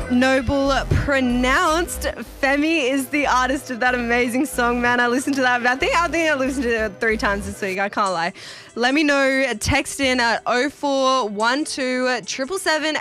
Noble pronounced. Femi is the artist of that amazing song, man. I listened to that. I think I listened to it 3 times this week. I can't lie. Let me know. Text in at 0412 777